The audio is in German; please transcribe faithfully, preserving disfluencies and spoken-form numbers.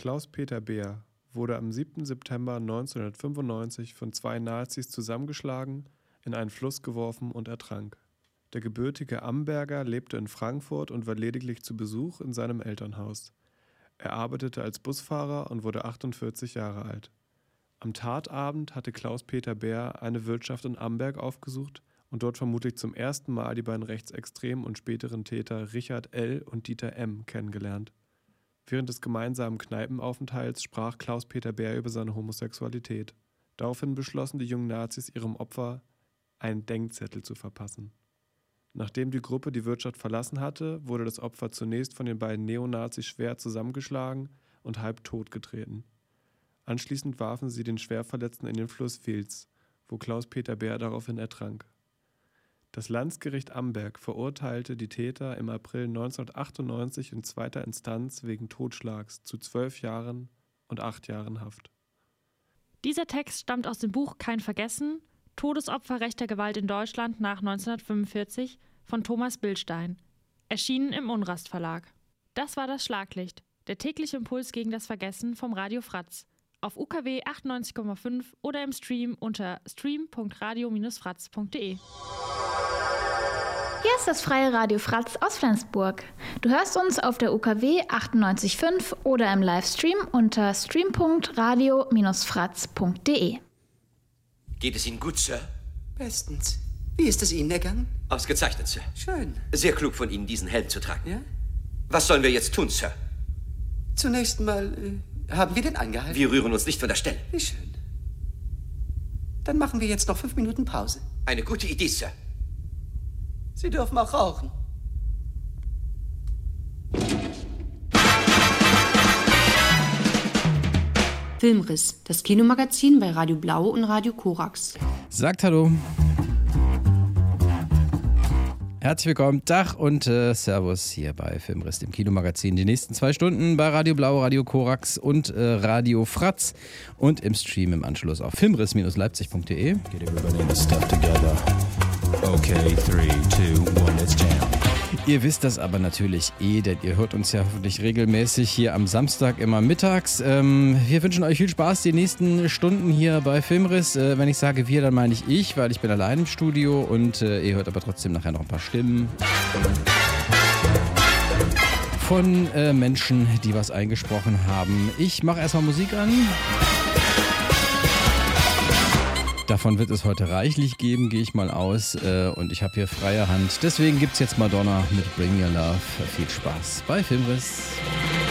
Klaus-Peter Beer wurde am siebten September neunzehnhundertfünfundneunzig von zwei Nazis zusammengeschlagen, in einen Fluss geworfen und ertrank. Der gebürtige Amberger lebte in Frankfurt und war lediglich zu Besuch in seinem Elternhaus. Er arbeitete als Busfahrer und wurde achtundvierzig Jahre alt. Am Tatabend hatte Klaus-Peter Beer eine Wirtschaft in Amberg aufgesucht und dort vermutlich zum ersten Mal die beiden rechtsextremen und späteren Täter Richard L. und Dieter M. kennengelernt. Während des gemeinsamen Kneipenaufenthalts sprach Klaus-Peter Beer über seine Homosexualität. Daraufhin beschlossen die jungen Nazis, ihrem Opfer einen Denkzettel zu verpassen. Nachdem die Gruppe die Wirtschaft verlassen hatte, wurde das Opfer zunächst von den beiden Neonazis schwer zusammengeschlagen und halb totgetreten. Anschließend warfen sie den Schwerverletzten in den Fluss Vils, wo Klaus-Peter Beer daraufhin ertrank. Das Landgericht Amberg verurteilte die Täter im April neunzehnhundertachtundneunzig in zweiter Instanz wegen Totschlags zu zwölf Jahren und acht Jahren Haft. Dieser Text stammt aus dem Buch Kein Vergessen, Todesopfer rechter Gewalt in Deutschland nach neunzehnhundertfünfundvierzig von Thomas Billstein, erschienen im Unrast Verlag. Das war das Schlaglicht, der tägliche Impuls gegen das Vergessen vom Radio Fratz, auf U K W achtundneunzig Komma fünf oder im Stream unter stream punkt radio Bindestrich fratz punkt de. Hier ist das freie Radio Fratz aus Flensburg. Du hörst uns auf der U K W achtundneunzig Komma fünf oder im Livestream unter stream punkt radio Bindestrich fratz punkt de. Geht es Ihnen gut, Sir? Bestens. Wie ist es Ihnen ergangen? Ausgezeichnet, Sir. Schön. Sehr klug von Ihnen, diesen Helm zu tragen. Ja? Was sollen wir jetzt tun, Sir? Zunächst mal, äh, haben wir den angehalten? Wir rühren uns nicht von der Stelle. Wie schön. Dann machen wir jetzt noch fünf Minuten Pause. Eine gute Idee, Sir. Sie dürfen auch rauchen. Filmriss, das Kinomagazin bei Radio Blau und Radio Korax. Sagt Hallo. Herzlich willkommen, Tag und äh, Servus hier bei Filmriss, dem Kinomagazin. Die nächsten zwei Stunden bei Radio Blau, Radio Korax und äh, Radio Fratz und im Stream im Anschluss auf filmriss Bindestrich leipzig punkt de. Get everybody in the stuff together. Okay, three, two, one, let's jam. Ihr wisst das aber natürlich eh, denn ihr hört uns ja hoffentlich regelmäßig hier am Samstag immer mittags. Ähm, wir wünschen euch viel Spaß die nächsten Stunden hier bei Filmriss. Äh, wenn ich sage wir, dann meine ich ich, weil ich bin allein im Studio und äh, ihr hört aber trotzdem nachher noch ein paar Stimmen von äh, Menschen, die was eingesprochen haben. Ich mache erstmal Musik an. Davon wird es heute reichlich geben, gehe ich mal aus. Äh, und ich habe hier freie Hand. Deswegen gibt es jetzt Madonna mit Bring Your Love. Viel Spaß bei Filmriss.